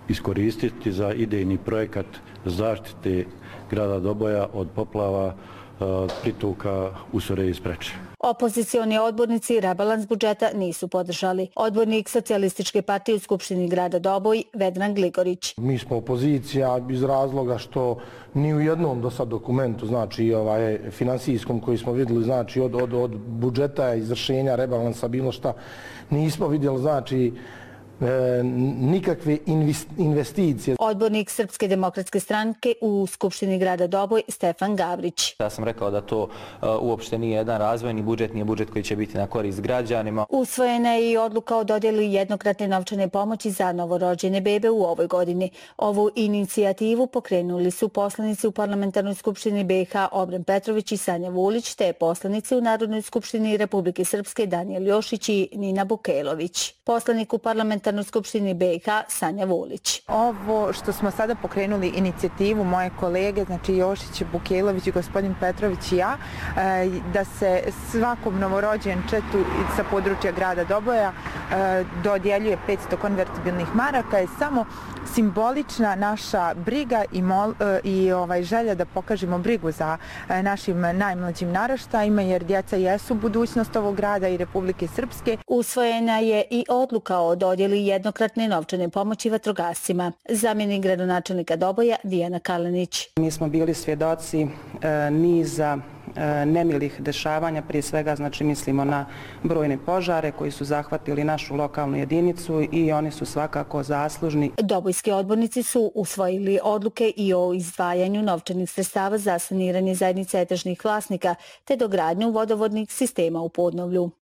iskoristiti za idejni projekat zaštite grada Doboja od poplava pritoka Usore i Spreče. Opozicioni odbornici rebalans budžeta nisu podržali. Odbornik Socijalističke partije u Skupštini grada Doboj, Vedran Gligorić. Mi smo opozicija iz razloga što ni u jednom do sad dokumentu, znači finansijskom koji smo vidjeli, znači od budžeta, izvršenja, rebalansa, bilo šta, nismo vidjeli, znači nikakve investicije. Odbornik Srpske demokratske stranke u Skupštini grada Doboj, Stefan Gavrić. Ja sam rekao da to uopšte nije jedan razvojni budžet, nije budžet koji će biti na korist građanima. Usvojena je i odluka o dodjeli jednokratne novčane pomoći za novorođene bebe u ovoj godini. Ovu inicijativu pokrenuli su poslanici u Parlamentarnoj skupštini BiH Obren Petrović i Sanja Vulić, te poslanici u Narodnoj skupštini Republike Srpske Danijel Jošić i Nina Bukelović. Poslanik u Parlamentarnoj skupštini BiH Sanja Vulić. Ovo što smo sada pokrenuli inicijativu moje kolege, znači Jošić, Bukelović i gospodin Petrović i ja, da se svakom novorođenčetu sa područja grada Doboja dodjeljuje 500 konvertibilnih maraka je samo simbolična naša briga i želja da pokažemo brigu za našim najmlađim naraštajima, jer djeca jesu budućnost ovog grada i Republike Srpske. Usvojena je i odluka o dodjeli jednokratne novčane pomoći vatrogascima. Zamjenik gradonačelnika Doboja Dijana Kalenić. Mi smo bili svjedoci niza nemilih dešavanja, prije svega znači mislimo na brojne požare koji su zahvatili našu lokalnu jedinicu i oni su svakako zaslužni. Dobojski odbornici su usvojili odluke i o izdvajanju novčanih sredstava za saniranje zajednice etažnih vlasnika te dogradnju vodovodnih sistema u Podnovlju.